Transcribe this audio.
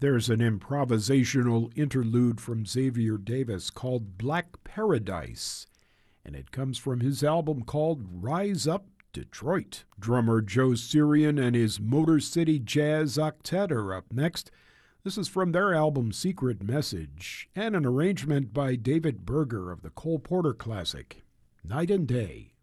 There's an improvisational interlude from Xavier Davis called Black Paradise, and it comes from his album called Rise Up Detroit. Drummer Joe Sirian and his Motor City Jazz Octet are up next. This is from their album Secret Message, and an arrangement by David Berger of the Cole Porter classic, Night and Day.